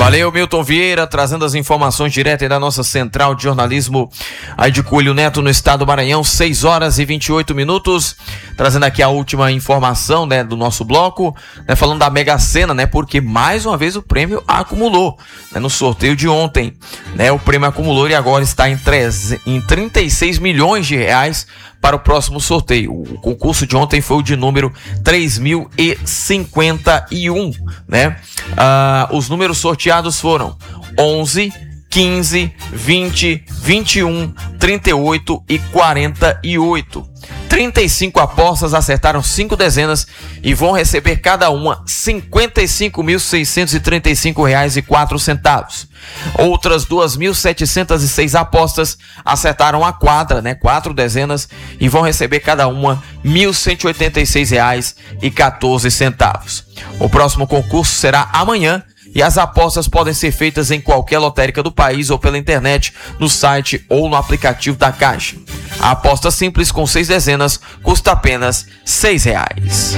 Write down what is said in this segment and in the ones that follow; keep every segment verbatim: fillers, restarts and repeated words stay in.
Valeu, Milton Vieira, trazendo as informações diretas da nossa central de jornalismo aí de Coelho Neto, no estado do Maranhão, seis horas e vinte e oito minutos, trazendo aqui a última informação, né, do nosso bloco, né, falando da Mega Sena, né, porque mais uma vez o prêmio acumulou, né, no sorteio de ontem, né, o prêmio acumulou e agora está em, treze, em trinta e seis milhões de reais para o próximo sorteio. O concurso de ontem foi o de número três mil e cinquenta e um, né? Ah, os números sorteados foram onze, quinze, vinte, vinte e um, trinta e oito e quarenta e oito. trinta e cinco apostas acertaram cinco dezenas e vão receber cada uma cinquenta e cinco mil seiscentos e trinta e cinco reais e quatro centavos. Outras duas mil setecentas e seis apostas acertaram a quadra, né, quatro dezenas, e vão receber cada uma mil cento e oitenta e seis reais e quatorze centavos. O próximo concurso será amanhã e as apostas podem ser feitas em qualquer lotérica do país ou pela internet, no site ou no aplicativo da Caixa. A aposta simples com seis dezenas custa apenas seis reais.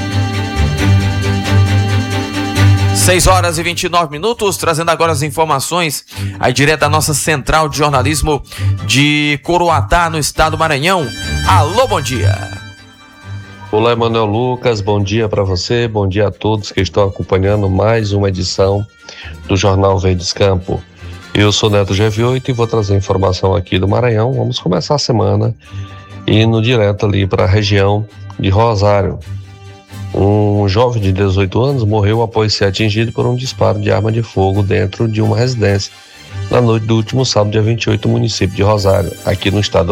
seis horas e vinte e nove minutos, trazendo agora as informações aí direto da nossa central de jornalismo de Coroatá, no estado do Maranhão. Alô, bom dia. Olá, Emanuel Lucas, bom dia para você, bom dia a todos que estão acompanhando mais uma edição do Jornal Verdes Campo. Eu sou Neto G V oito e vou trazer informação aqui do Maranhão. Vamos começar a semana indo direto ali para a região de Rosário. Um jovem de dezoito anos morreu após ser atingido por um disparo de arma de fogo dentro de uma residência na noite do último sábado, dia vinte e oito, no município de Rosário, aqui no estado